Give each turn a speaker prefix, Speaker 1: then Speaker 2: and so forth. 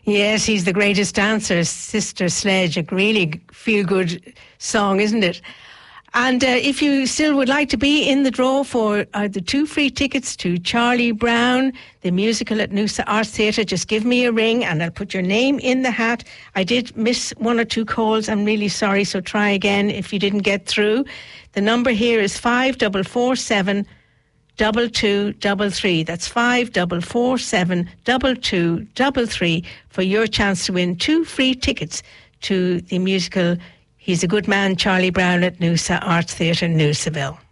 Speaker 1: Yes, he's the greatest dancer, Sister Sledge. A really feel-good song, isn't it? And if you still would like to be in the draw for the 2 free tickets to Charlie Brown, the musical at Noosa Arts Theatre, just give me a ring and I'll put your name in the hat. I did miss 1 or 2 calls. I'm really sorry, so try again if you didn't get through. The number here is 5447 2233. That's 5447 2233 for your chance to win 2 free tickets to the musical He's a Good Man, Charlie Brown at Noosa Arts Theatre, Noosaville.